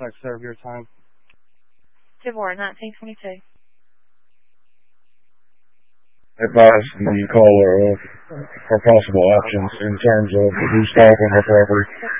suspect serve your time? DeVore, 1922. Advise the caller for possible actions in terms of who's stalking her property.